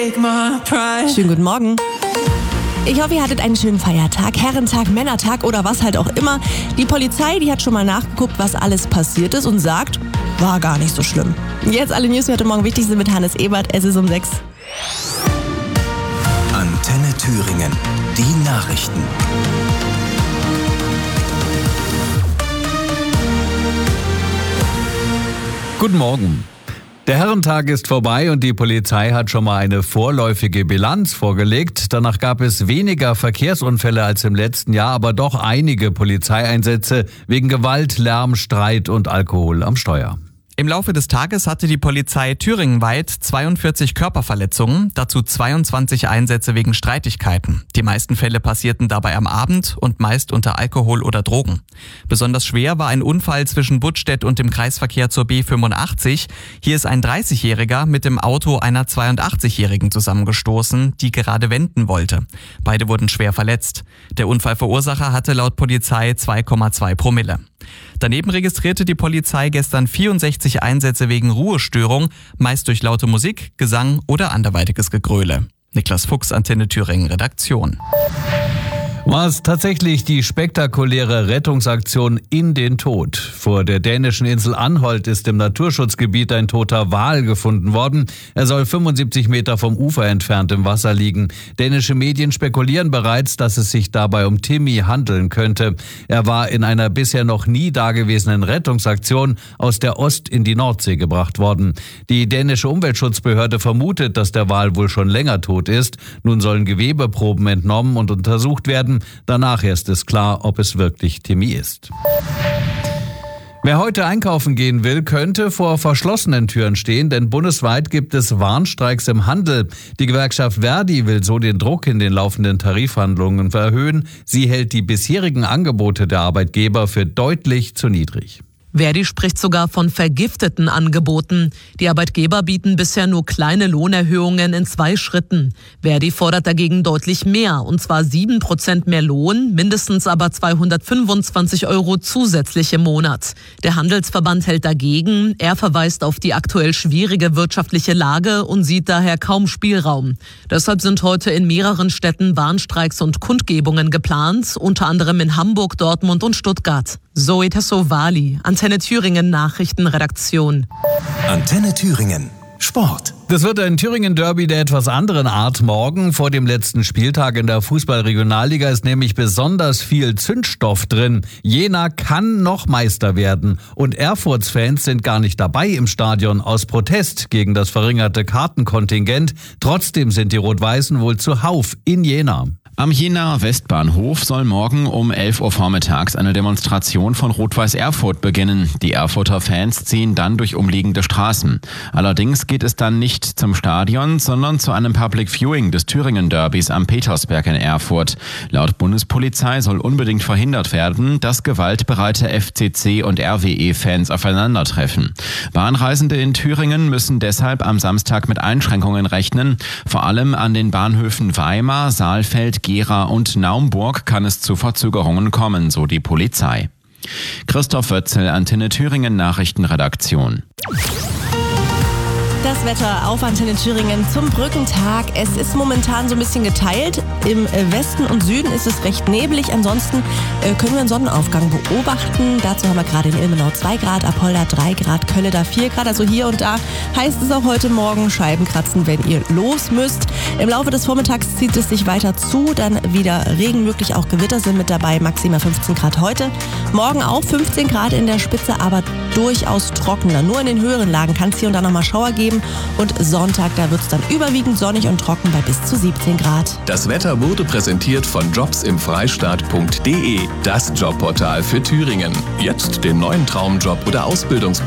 Schönen guten Morgen. Ich hoffe, ihr hattet einen schönen Feiertag, Herrentag, Männertag oder was halt auch immer. Die Polizei, die hat schon mal nachgeguckt, was alles passiert ist und sagt, war gar nicht so schlimm. Jetzt alle News, die heute Morgen wichtig sind mit Hannes Ebert. Es ist um 6. Antenne Thüringen. Die Nachrichten. Guten Morgen. Der Herrentag ist vorbei und die Polizei hat schon mal eine vorläufige Bilanz vorgelegt. Danach gab es weniger Verkehrsunfälle als im letzten Jahr, aber doch einige Polizeieinsätze wegen Gewalt, Lärm, Streit und Alkohol am Steuer. Im Laufe des Tages hatte die Polizei thüringenweit 42 Körperverletzungen, dazu 22 Einsätze wegen Streitigkeiten. Die meisten Fälle passierten dabei am Abend und meist unter Alkohol oder Drogen. Besonders schwer war ein Unfall zwischen Buttstedt und dem Kreisverkehr zur B85. Hier ist ein 30-Jähriger mit dem Auto einer 82-Jährigen zusammengestoßen, die gerade wenden wollte. Beide wurden schwer verletzt. Der Unfallverursacher hatte laut Polizei 2,2 Promille. Daneben registrierte die Polizei gestern 64 Einsätze wegen Ruhestörung, meist durch laute Musik, Gesang oder anderweitiges Gegröle. Niklas Fuchs, Antenne Thüringen, Redaktion. War es tatsächlich die spektakuläre Rettungsaktion in den Tod? Vor der dänischen Insel Anholt ist im Naturschutzgebiet ein toter Wal gefunden worden. Er soll 75 Meter vom Ufer entfernt im Wasser liegen. Dänische Medien spekulieren bereits, dass es sich dabei um Timmy handeln könnte. Er war in einer bisher noch nie dagewesenen Rettungsaktion aus der Ost- in die Nordsee gebracht worden. Die dänische Umweltschutzbehörde vermutet, dass der Wal wohl schon länger tot ist. Nun sollen Gewebeproben entnommen und untersucht werden. Danach erst ist klar, ob es wirklich Timmy ist. Wer heute einkaufen gehen will, könnte vor verschlossenen Türen stehen, denn bundesweit gibt es Warnstreiks im Handel. Die Gewerkschaft Verdi will so den Druck in den laufenden Tarifverhandlungen erhöhen. Sie hält die bisherigen Angebote der Arbeitgeber für deutlich zu niedrig. Verdi spricht sogar von vergifteten Angeboten. Die Arbeitgeber bieten bisher nur kleine Lohnerhöhungen in 2 Schritten. Verdi fordert dagegen deutlich mehr, und zwar 7% mehr Lohn, mindestens aber 225 € zusätzlich im Monat. Der Handelsverband hält dagegen. Er verweist auf die aktuell schwierige wirtschaftliche Lage und sieht daher kaum Spielraum. Deshalb sind heute in mehreren Städten Warnstreiks und Kundgebungen geplant, unter anderem in Hamburg, Dortmund und Stuttgart. Zoe Tassovali, Antenne Thüringen Nachrichtenredaktion. Antenne Thüringen. Sport. Das wird ein Thüringen-Derby der etwas anderen Art morgen. Vor dem letzten Spieltag in der Fußball-Regionalliga ist nämlich besonders viel Zündstoff drin. Jena kann noch Meister werden. Und Erfurts-Fans sind gar nicht dabei im Stadion aus Protest gegen das verringerte Kartenkontingent. Trotzdem sind die Rot-Weißen wohl zuhauf in Jena. Am Jenaer Westbahnhof soll morgen um 11 Uhr vormittags eine Demonstration von Rot-Weiß Erfurt beginnen. Die Erfurter Fans ziehen dann durch umliegende Straßen. Allerdings geht es dann nicht zum Stadion, sondern zu einem Public Viewing des Thüringen-Derbys am Petersberg in Erfurt. Laut Bundespolizei soll unbedingt verhindert werden, dass gewaltbereite FCC- und RWE-Fans aufeinandertreffen. Bahnreisende in Thüringen müssen deshalb am Samstag mit Einschränkungen rechnen. Vor allem an den Bahnhöfen Weimar, Saalfeld, Gera und Naumburg kann es zu Verzögerungen kommen, so die Polizei. Christoph Wötzel, Antenne Thüringen Nachrichtenredaktion. Das Wetter auf Antenne Thüringen zum Brückentag. Es ist momentan so ein bisschen geteilt. Im Westen und Süden ist es recht neblig. Ansonsten können wir einen Sonnenaufgang beobachten. Dazu haben wir gerade in Ilmenau 2 Grad, Apolda 3 Grad, Kölle 4 Grad. Also hier und da heißt es auch heute Morgen Scheiben kratzen, wenn ihr los müsst. Im Laufe des Vormittags zieht es sich weiter zu. Dann wieder Regen, möglich auch Gewitter sind mit dabei. Maximal 15 Grad heute. Morgen auch 15 Grad in der Spitze, aber durchaus trockener. Nur in den höheren Lagen kann es hier und da nochmal Schauer geben. Und Sonntag, da wird es dann überwiegend sonnig und trocken bei bis zu 17 Grad. Das Wetter wurde präsentiert von jobsimfreistaat.de, das Jobportal für Thüringen. Jetzt den neuen Traumjob oder Ausbildungsplatz